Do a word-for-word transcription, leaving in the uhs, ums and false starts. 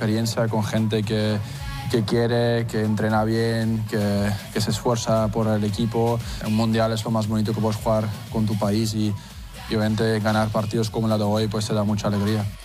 experiencia con gente que, que quiere, que entrena bien, que, que se esfuerza por el equipo. Un mundial es lo más bonito que puedes jugar con tu país y, y obviamente ganar partidos como la de hoy pues te da mucha alegría.